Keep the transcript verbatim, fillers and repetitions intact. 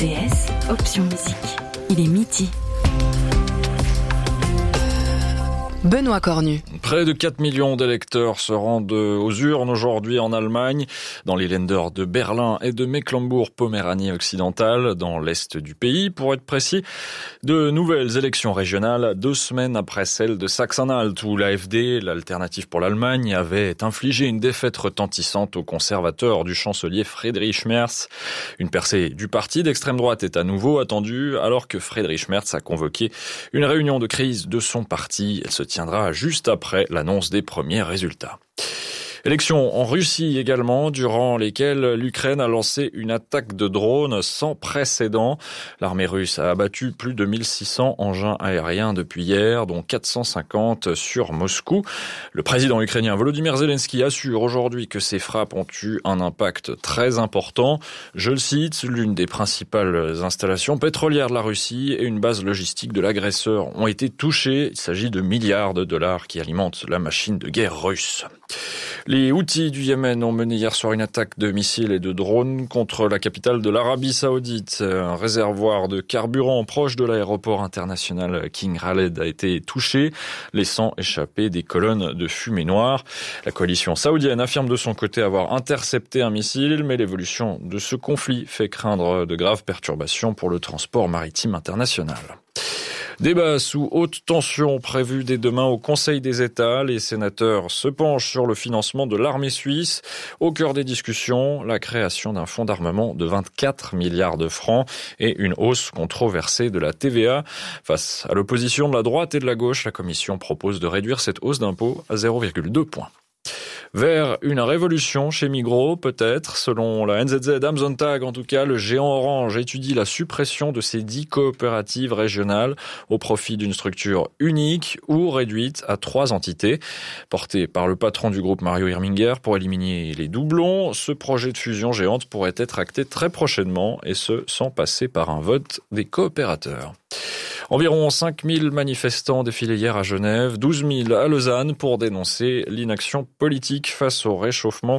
D S, option musique. Il est midi. Benoît Cornu. Près de quatre millions d'électeurs se rendent aux urnes aujourd'hui en Allemagne, dans les Länder de Berlin et de Mecklembourg-Poméranie occidentale, dans l'est du pays. Pour être précis, de nouvelles élections régionales, deux semaines après celle de Sachsen-Anhalt, où l'A F D, l'Alternative pour l'Allemagne, avait infligé une défaite retentissante aux conservateurs du chancelier Friedrich Merz. Une percée du parti d'extrême droite est à nouveau attendue, alors que Friedrich Merz a convoqué une réunion de crise de son parti. Elle se tiendra juste après l'annonce des premiers résultats. Élections en Russie également, durant lesquelles l'Ukraine a lancé une attaque de drones sans précédent. L'armée russe a abattu plus de mille six cents engins aériens depuis hier, dont quatre cent cinquante sur Moscou. Le président ukrainien Volodymyr Zelensky assure aujourd'hui que ces frappes ont eu un impact très important. Je le cite, l'une des principales installations pétrolières de la Russie et une base logistique de l'agresseur ont été touchées. Il s'agit de milliards de dollars qui alimentent la machine de guerre russe. Les Houthis du Yémen ont mené hier soir une attaque de missiles et de drones contre la capitale de l'Arabie Saoudite. Un réservoir de carburant proche de l'aéroport international King Khaled a été touché, laissant échapper des colonnes de fumée noire. La coalition saoudienne affirme de son côté avoir intercepté un missile, mais l'évolution de ce conflit fait craindre de graves perturbations pour le transport maritime international. Débat sous haute tension prévu dès demain au Conseil des États. Les sénateurs se penchent sur le financement de l'armée suisse. Au cœur des discussions, la création d'un fonds d'armement de vingt-quatre milliards de francs et une hausse controversée de la T V A. Face à l'opposition de la droite et de la gauche, la Commission propose de réduire cette hausse d'impôt à zéro virgule deux points. Vers une révolution chez Migros, peut-être. Selon la N Z Z am Sonntag, en tout cas, le géant Orange étudie la suppression de ses dix coopératives régionales au profit d'une structure unique ou réduite à trois entités. Porté par le patron du groupe Mario Irminger pour éliminer les doublons, ce projet de fusion géante pourrait être acté très prochainement, et ce, sans passer par un vote des coopérateurs. Environ cinq mille manifestants défilaient hier à Genève, douze mille à Lausanne pour dénoncer l'inaction politique face au réchauffement